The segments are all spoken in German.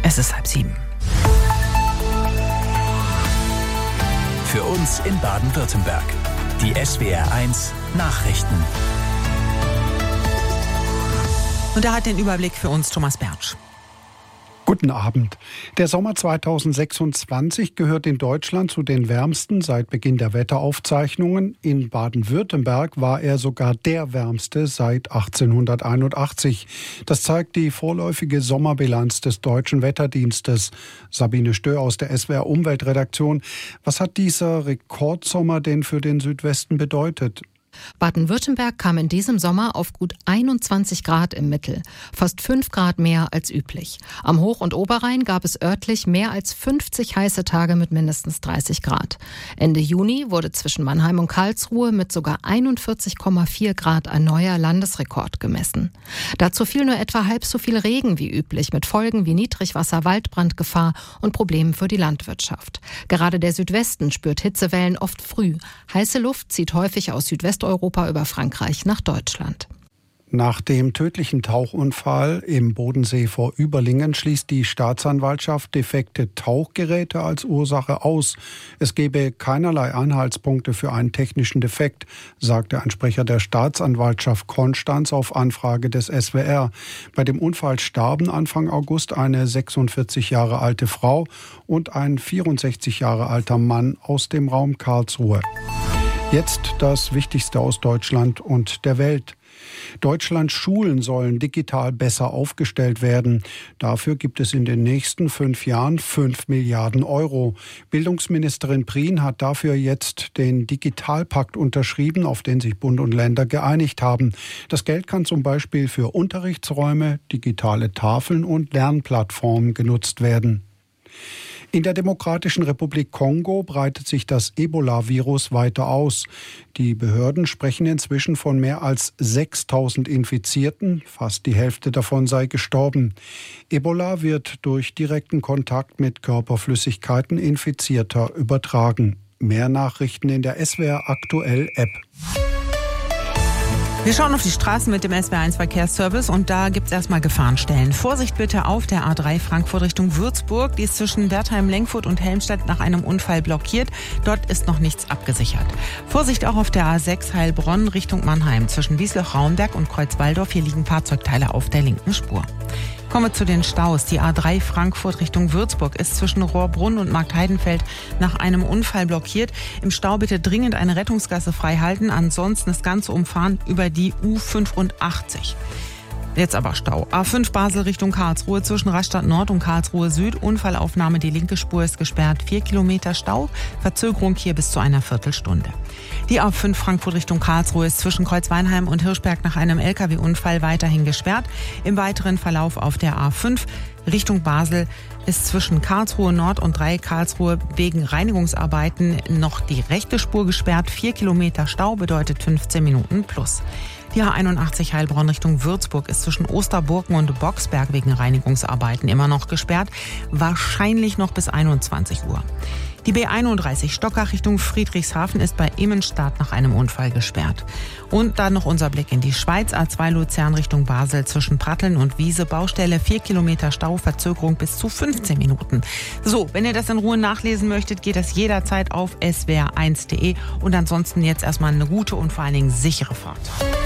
Es ist 6:30. Für uns in Baden-Württemberg. Die SWR1 Nachrichten. Und da hat den Überblick für uns Thomas Bertsch. Guten Abend. Der Sommer 2026 gehört in Deutschland zu den wärmsten seit Beginn der Wetteraufzeichnungen. In Baden-Württemberg war er sogar der wärmste seit 1881. Das zeigt die vorläufige Sommerbilanz des Deutschen Wetterdienstes. Sabine Stör aus der SWR Umweltredaktion. Was hat dieser Rekordsommer denn für den Südwesten bedeutet? Baden-Württemberg kam in diesem Sommer auf gut 21 Grad im Mittel, fast 5 Grad mehr als üblich. Am Hoch- und Oberrhein gab es örtlich mehr als 50 heiße Tage mit mindestens 30 Grad. Ende Juni wurde zwischen Mannheim und Karlsruhe mit sogar 41,4 Grad ein neuer Landesrekord gemessen. Dazu fiel nur etwa halb so viel Regen wie üblich, mit Folgen wie Niedrigwasser, Waldbrandgefahr und Problemen für die Landwirtschaft. Gerade der Südwesten spürt Hitzewellen oft früh. Heiße Luft zieht häufig aus Südwesteuropa über Frankreich nach Deutschland. Nach dem tödlichen Tauchunfall im Bodensee vor Überlingen schließt die Staatsanwaltschaft defekte Tauchgeräte als Ursache aus. Es gebe keinerlei Anhaltspunkte für einen technischen Defekt, sagte ein Sprecher der Staatsanwaltschaft Konstanz auf Anfrage des SWR. Bei dem Unfall starben Anfang August eine 46 Jahre alte Frau und ein 64 Jahre alter Mann aus dem Raum Karlsruhe. Jetzt das Wichtigste aus Deutschland und der Welt. Deutschlands Schulen sollen digital besser aufgestellt werden. Dafür gibt es in den nächsten 5 Jahren 5 Milliarden Euro. Bildungsministerin Prien hat dafür jetzt den Digitalpakt unterschrieben, auf den sich Bund und Länder geeinigt haben. Das Geld kann zum Beispiel für Unterrichtsräume, digitale Tafeln und Lernplattformen genutzt werden. In der Demokratischen Republik Kongo breitet sich das Ebola-Virus weiter aus. Die Behörden sprechen inzwischen von mehr als 6.000 Infizierten. Fast die Hälfte davon sei gestorben. Ebola wird durch direkten Kontakt mit Körperflüssigkeiten Infizierter übertragen. Mehr Nachrichten in der SWR Aktuell App. Wir schauen auf die Straßen mit dem SWR1 Verkehrsservice und da gibt's erstmal Gefahrenstellen. Vorsicht bitte auf der A3 Frankfurt Richtung Würzburg. Die ist zwischen Wertheim-Lenkfurt und Helmstedt nach einem Unfall blockiert. Dort ist noch nichts abgesichert. Vorsicht auch auf der A6 Heilbronn Richtung Mannheim. Zwischen Wiesloch-Raunberg und Kreuzwaldorf. Hier liegen Fahrzeugteile auf der linken Spur. Kommen wir zu den Staus. Die A3 Frankfurt Richtung Würzburg ist zwischen Rohrbrunn und Marktheidenfeld nach einem Unfall blockiert. Im Stau bitte dringend eine Rettungsgasse freihalten. Ansonsten das Ganze umfahren über die U85. Jetzt aber Stau. A5 Basel Richtung Karlsruhe zwischen Rastatt Nord und Karlsruhe Süd. Unfallaufnahme, die linke Spur ist gesperrt. 4 Kilometer Stau. Verzögerung hier bis zu einer Viertelstunde. Die A5 Frankfurt Richtung Karlsruhe ist zwischen Kreuzweinheim und Hirschberg nach einem LKW-Unfall weiterhin gesperrt. Im weiteren Verlauf auf der A5 Richtung Basel ist zwischen Karlsruhe Nord und Dreieck Karlsruhe wegen Reinigungsarbeiten noch die rechte Spur gesperrt. 4 Kilometer Stau bedeutet 15 Minuten plus. Die A81 Heilbronn Richtung Würzburg ist zwischen Osterburken und Boxberg wegen Reinigungsarbeiten immer noch gesperrt. Wahrscheinlich noch bis 21 Uhr. Die B31 Stockach Richtung Friedrichshafen ist bei Immenstadt nach einem Unfall gesperrt. Und dann noch unser Blick in die Schweiz. A2 Luzern Richtung Basel zwischen Pratteln und Wiese. Baustelle, 4 Kilometer Stau, Verzögerung bis zu 15 Minuten. So, wenn ihr das in Ruhe nachlesen möchtet, geht das jederzeit auf swr1.de. Und ansonsten jetzt erstmal eine gute und vor allen Dingen sichere Fahrt.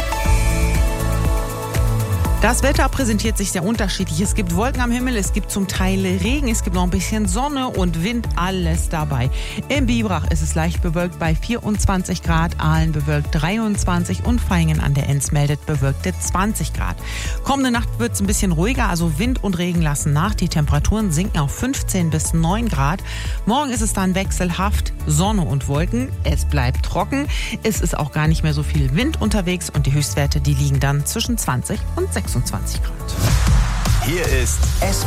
Das Wetter präsentiert sich sehr unterschiedlich. Es gibt Wolken am Himmel, es gibt zum Teil Regen, es gibt noch ein bisschen Sonne und Wind, alles dabei. In Biberach ist es leicht bewölkt bei 24 Grad, Aalen bewölkt 23 und Vaihingen an der Enz meldet bewölkte 20 Grad. Kommende Nacht wird es ein bisschen ruhiger, also Wind und Regen lassen nach. Die Temperaturen sinken auf 15 bis 9 Grad. Morgen ist es dann wechselhaft, Sonne und Wolken. Es bleibt trocken, es ist auch gar nicht mehr so viel Wind unterwegs und die Höchstwerte, die liegen dann zwischen 20 und 26 Grad. Hier ist SWR